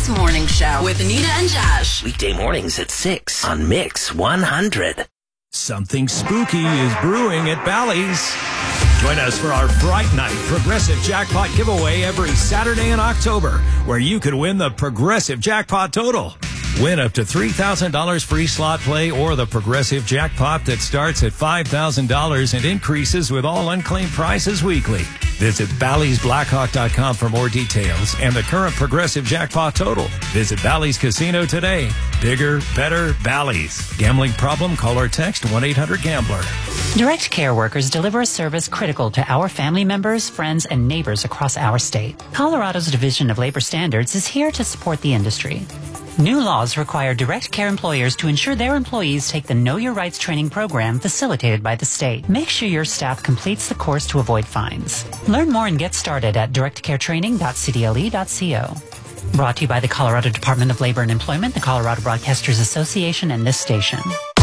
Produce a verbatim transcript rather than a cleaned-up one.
Bally's Morning Show with Anita and Josh. Weekday mornings at six on Mix one hundred. Something spooky is brewing at Bally's. Join us for our Fright Night Progressive Jackpot giveaway every Saturday in October, where you could win the Progressive Jackpot Total. Win up to three thousand dollars free slot play or the Progressive Jackpot that starts at five thousand dollars and increases with all unclaimed prizes weekly. Visit Bally's Blackhawk dot com for more details and the current Progressive Jackpot Total. Visit Bally's Casino today. Bigger, better, Bally's. Gambling problem? Call or text one eight hundred gambler. Direct Care workers deliver a service critical to our family members, friends, and neighbors across our state. Colorado's Division of Labor Standards is here to support the industry. New laws require Direct Care employers to ensure their employees take the Know Your Rights training program facilitated by the state. Make sure your staff completes the course to avoid fines. Learn more and get started at direct care training dot c d l e dot co. Brought to you by the Colorado Department of Labor and Employment, the Colorado Broadcasters Association, and this station.